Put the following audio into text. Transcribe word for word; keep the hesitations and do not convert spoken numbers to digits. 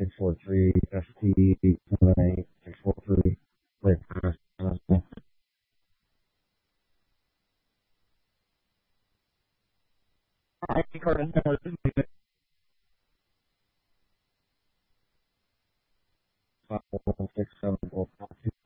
six four three S T seven eight six four three. Wait, I think our five four six seven four four two.